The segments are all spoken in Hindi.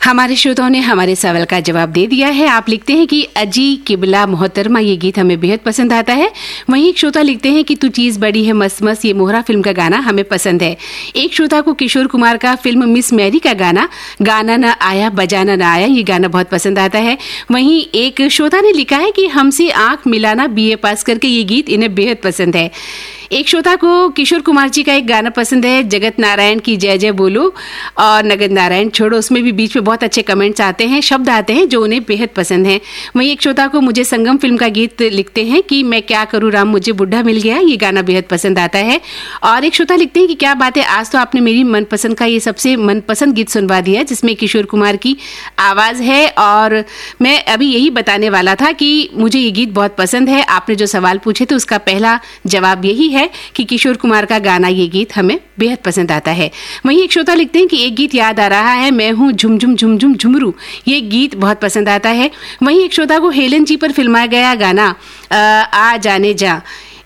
हमारे श्रोताओं ने हमारे सवाल का जवाब दे दिया है। आप लिखते हैं कि अजी किबला मोहतरमा ये गीत हमें बेहद पसंद आता है। वहीं एक श्रोता लिखते हैं कि तू चीज बड़ी है मस्त मस्त, ये मोहरा फिल्म का गाना हमें पसंद है। एक श्रोता को किशोर कुमार का फिल्म मिस मैरी का गाना गाना न आया बजाना न आया, ये गाना बहुत पसंद आता है। वहीं एक श्रोता ने लिखा है कि हमसे आंख मिलाना BA पास करके, ये गीत इन्हें बेहद पसंद है। एक श्रोता को किशोर कुमार जी का एक गाना पसंद है, जगत नारायण की जय जय बोलो और नगद नारायण छोड़ो। उसमें भी बीच में बहुत अच्छे कमेंट्स आते हैं, शब्द आते हैं जो उन्हें बेहद पसंद हैं। वहीं एक श्रोता को मुझे संगम फिल्म का गीत लिखते हैं कि मैं क्या करूँ राम मुझे बुढ़ा मिल गया, ये गाना बेहद पसंद आता है। और एक श्रोता लिखते हैं कि क्या बात है, आज तो आपने मेरी मनपसंद का ये सबसे मनपसंद गीत सुनवा दिया जिसमें किशोर कुमार की आवाज़ है। और मैं अभी यही बताने वाला था कि मुझे ये गीत बहुत पसंद है। आपने जो सवाल पूछे थे उसका पहला जवाब यही है कि किशोर कुमार का गाना ये गीत हमें बेहद पसंद आता है। वहीं एक श्रोता लिखते हैं कि एक गीत याद आ रहा है, मैं हूँ झुम झुम झुम झुम झुमरू, ये गीत बहुत पसंद आता है। वहीं एक श्रोता को हेलन जी पर फिल्माया गया गाना आ जाने जा,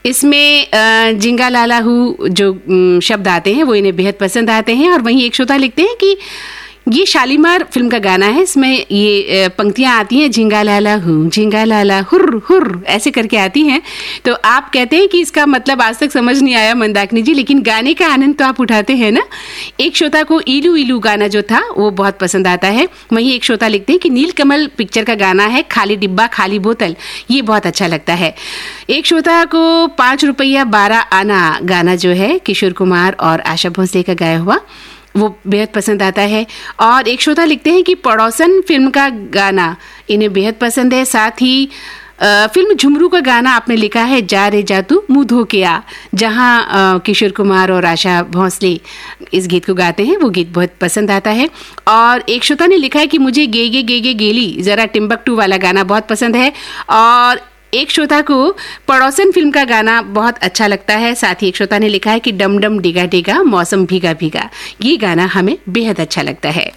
इसमें जिंगा लाला हूँ जो शब्द आते हैं वो इन्हें बेहद पसंद आते हैं। और वहीं एक श्रोता लिखते हैं कि ये शालीमार फिल्म का गाना है, इसमें ये पंक्तियां आती हैं झिंगा लाला हूँ झिंगा लाला हुर्र हुर्र ऐसे करके आती हैं। तो आप कहते हैं कि इसका मतलब आज तक समझ नहीं आया मंदाकिनी जी, लेकिन गाने का आनंद तो आप उठाते हैं ना। एक श्रोता को इलू इलू गाना जो था वो बहुत पसंद आता है। वहीं एक श्रोता लिखते हैं कि नीलकमल पिक्चर का गाना है खाली डिब्बा खाली बोतल, ये बहुत अच्छा लगता है। एक श्रोता को 5 रुपया 12 आना गाना जो है किशोर कुमार और आशा भोसले का गाया हुआ वो बेहद पसंद आता है। और एक श्रोता लिखते हैं कि पड़ोसन फिल्म का गाना इन्हें बेहद पसंद है। साथ ही फिल्म झुमरू का गाना आपने लिखा है जा रे जा तू मुँह धो के आ, जहाँ किशोर कुमार और आशा भोसले इस गीत को गाते हैं, वो गीत बहुत पसंद आता है। और एक श्रोता ने लिखा है कि मुझे गे गे गे गे गेली जरा टिम्बकटू वाला गाना बहुत पसंद है। और एक श्रोता को पड़ोसन फिल्म का गाना बहुत अच्छा लगता है। साथ ही एक श्रोता ने लिखा है कि डम डम डिगा डिगा मौसम भीगा भीगा, ये गाना हमें बेहद अच्छा लगता है।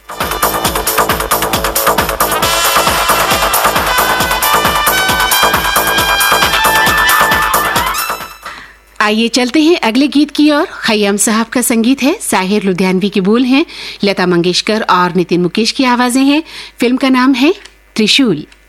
आइए चलते हैं अगले गीत की ओर। खय्याम साहब का संगीत है, साहिर लुधियानवी के बोल हैं, लता मंगेशकर और नितिन मुकेश की आवाजें हैं। फिल्म का नाम है त्रिशूल।